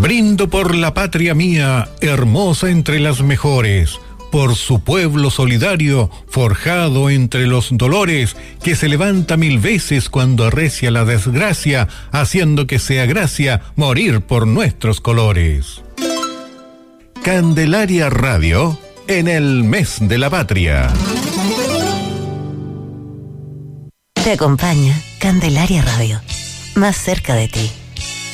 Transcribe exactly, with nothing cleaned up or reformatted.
Brindo por la patria mía, hermosa entre las mejores, por su pueblo solidario, forjado entre los dolores, que se levanta mil veces cuando arrecia la desgracia, haciendo que sea gracia morir por nuestros colores. Candelaria Radio, en el mes de la patria. Te acompaña Candelaria Radio, más cerca de ti.